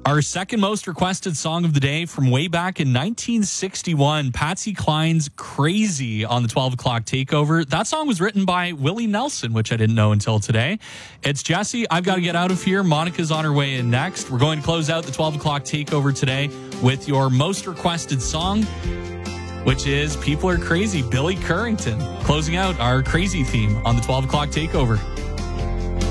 Our second most requested song of the day from way back in 1961, Patsy Cline's Crazy on the 12 o'clock takeover. That song was written by Willie Nelson, which I didn't know until today. It's Jesse. I've got to get out of here. Monica's on her way in next. We're going to close out the 12 o'clock takeover today with your most requested song, which is People Are Crazy, Billy Currington, closing out our crazy theme on the 12 o'clock takeover.